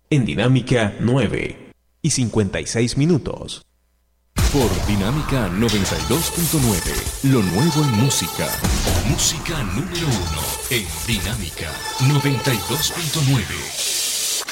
en Dinámica 9:56. Por Dinámica 92.9, lo nuevo en música. Música número 1 en Dinámica 92.9.